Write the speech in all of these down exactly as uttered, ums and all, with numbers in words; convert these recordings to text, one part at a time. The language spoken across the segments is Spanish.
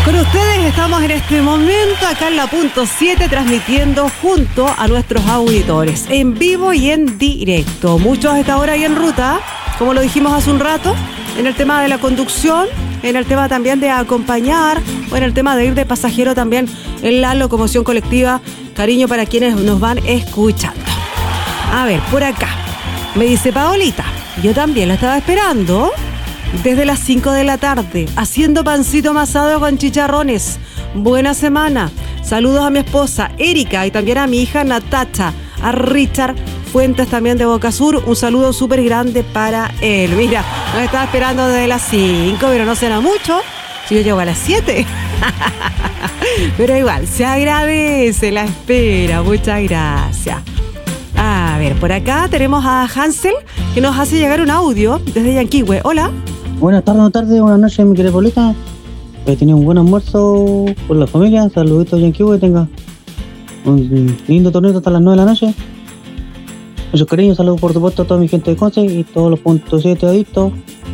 Con ustedes estamos en este momento acá en la punto siete transmitiendo junto a nuestros auditores en vivo y en directo. Muchos a esta hora ahí en ruta, como lo dijimos hace un rato, en el tema de la conducción, en el tema también de acompañar o en el tema de ir de pasajero también en la locomoción colectiva. Cariño para quienes nos van escuchando. A ver, por acá me dice Paolita, yo también la estaba esperando desde las cinco de la tarde, haciendo pancito amasado con chicharrones. Buena semana. Saludos a mi esposa Erika y también a mi hija Natacha, a Richard Fuentes también de Boca Sur. Un saludo súper grande para él. Mira, nos estaba esperando desde las cinco, pero no será mucho si yo llego a las siete. Pero igual, se agradece la espera. Muchas gracias. A ver, por acá tenemos a Hansel, que nos hace llegar un audio desde Yanquihue. Hola. Buenas tardes, buenas tardes, buenas noches, mi querida Paulita. He tenido un buen almuerzo con la familia. Saluditos, Yanquihue. Tenga un lindo torneo hasta las nueve de la noche. Muchos cariños, saludos por supuesto a toda mi gente de Conce y todos los puntos siete adictos.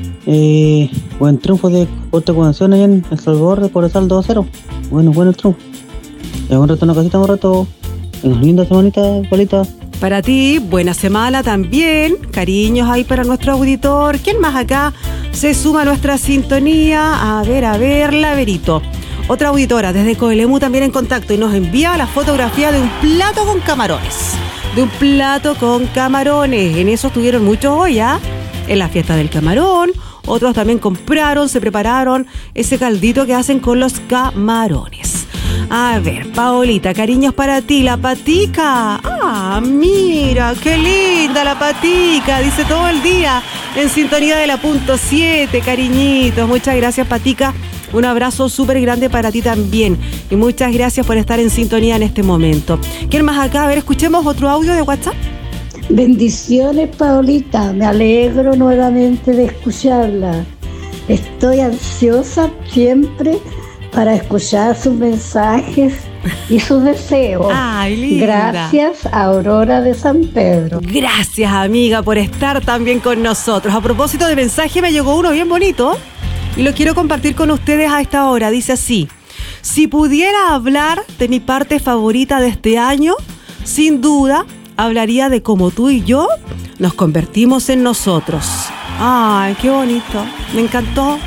Eh, buen triunfo de Corte Convención allá en El Salvador por el saldo dos a cero. Bueno, bueno el triunfo. Ya un rato en la casita, un rato. Una linda semanita, Paulita. Para ti, buena semana también. Cariños ahí para nuestro auditor. ¿Quién más acá se suma a nuestra sintonía? A ver, a ver, Laverito. Otra auditora desde Coelemu también en contacto y nos envía la fotografía de un plato con camarones. De un plato con camarones. En eso estuvieron muchos hoy, ¿ya? En la fiesta del camarón. Otros también compraron, se prepararon ese caldito que hacen con los camarones. A ver, Paolita, cariños para ti, la patica. Ah, mira, qué linda la patica. Dice todo el día en sintonía de la punto siete, cariñitos. Muchas gracias, patica. Un abrazo súper grande para ti también. Y muchas gracias por estar en sintonía en este momento. ¿Quién más acá? A ver, escuchemos otro audio de WhatsApp. Bendiciones, Paolita. Me alegro nuevamente de escucharla. Estoy ansiosa siempre para escuchar sus mensajes y sus deseos. Ay, linda. Gracias, Aurora de San Pedro. Gracias, amiga, por estar también con nosotros. A propósito de mensaje, me llegó uno bien bonito y lo quiero compartir con ustedes a esta hora. Dice así: si pudiera hablar de mi parte favorita de este año, sin duda hablaría de cómo tú y yo nos convertimos en nosotros. Ay, qué bonito. Me encantó.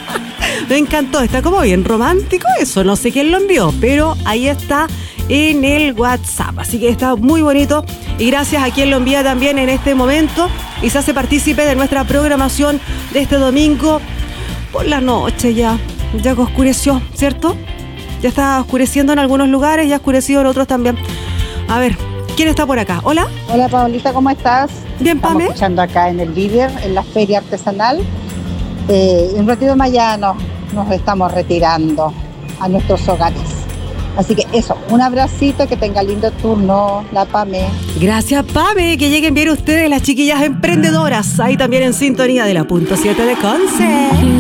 Me encantó. Está como bien romántico eso. No sé quién lo envió, pero ahí está en el WhatsApp. Así que está muy bonito. Y gracias a quien lo envía también en este momento y se hace partícipe de nuestra programación de este domingo por la noche ya. Ya que oscureció, ¿cierto? Ya está oscureciendo en algunos lugares, ya ha oscurecido en otros también. A ver, ¿quién está por acá? ¿Hola? Hola, Paulita, ¿cómo estás? Bien, Pame. Estamos escuchando acá en el líder, en la feria artesanal. Eh, en un ratito más ya nos, nos estamos retirando a nuestros hogares. Así que eso, un abracito, que tenga lindo turno, la Pame. Gracias, Pame, que lleguen bien ustedes, las chiquillas emprendedoras, ahí también en sintonía de la punto siete de Conce.